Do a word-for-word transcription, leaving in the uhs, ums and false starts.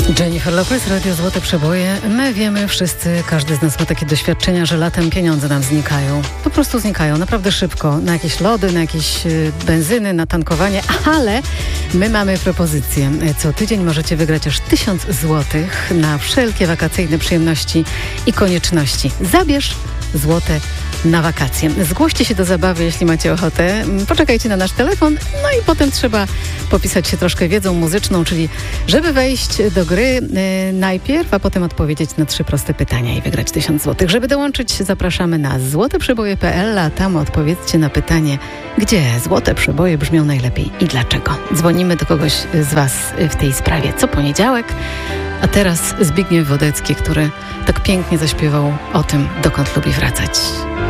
Jennifer Lopez, Radio Złote Przeboje. My wiemy wszyscy, każdy z nas ma takie doświadczenia, że latem pieniądze nam znikają. Po prostu znikają, naprawdę szybko. Na jakieś lody, na jakieś y, benzyny, na tankowanie. Ale my mamy propozycję. Co tydzień możecie wygrać aż tysiąc złotych na wszelkie wakacyjne przyjemności i konieczności. Zabierz złote na wakacje. Zgłoście się do zabawy, jeśli macie ochotę. Poczekajcie na nasz telefon, no i potem trzeba popisać się troszkę wiedzą muzyczną, czyli żeby wejść do gry yy, najpierw, a potem odpowiedzieć na trzy proste pytania i wygrać tysiąc złotych. Żeby dołączyć, zapraszamy na złote przeboje kropka p l, a tam odpowiedzcie na pytanie, gdzie złote przeboje brzmią najlepiej i dlaczego. Dzwonimy do kogoś z Was w tej sprawie co poniedziałek, a teraz Zbigniew Wodecki, który tak pięknie zaśpiewał o tym, dokąd lubi wracać.